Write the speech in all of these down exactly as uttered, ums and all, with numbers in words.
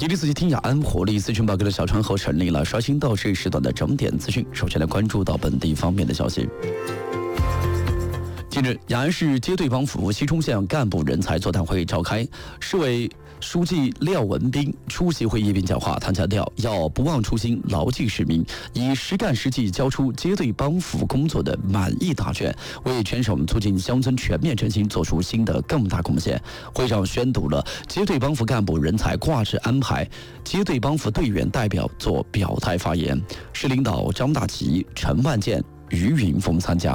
一零四七听雅安活力资讯报告的小川和陈丽了，刷新到这时段的整点资讯。首先来关注到本地方面的消息。近日，雅安市接对帮府西冲县干部人才座谈会召开，市委书记廖文斌出席会议并讲话，他强调要不忘初心，牢记使命，以实干实际交出接对帮府工作的满意答卷，为全省促进乡村全面振兴做出新的更大贡献。会上宣读了接对帮府干部人才挂职安排，接对帮府队员代表做表态发言，市领导张大奇、陈万健、于云峰参加。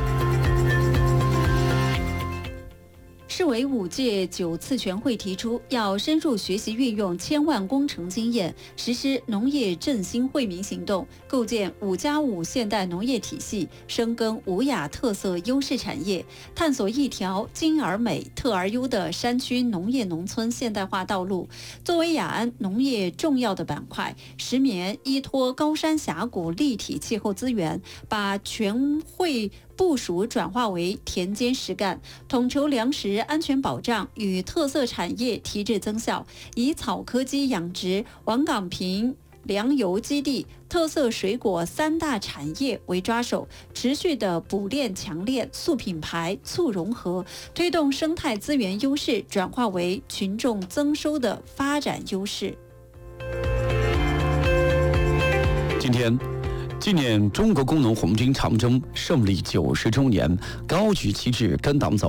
市委五届九次全会提出，要深入学习运用千万工程经验，实施农业振兴惠民行动，构建五加五现代农业体系，深耕吴雅特色优势产业，探索一条精而美、特而优的山区农业农村现代化道路。作为雅安农业重要的板块，石棉依托高山峡谷立体气候资源，把全会部署转化为田间实干，统筹粮食安全保障与特色产业提质增效，以草科技养殖、王岗坪粮油基地、特色水果三大产业为抓手，持续的补链强链、塑品牌、促融合，推动生态资源优势转化为群众增收的发展优势。 今天纪念中国工农红军长征胜利九十周年，高举旗帜跟党走。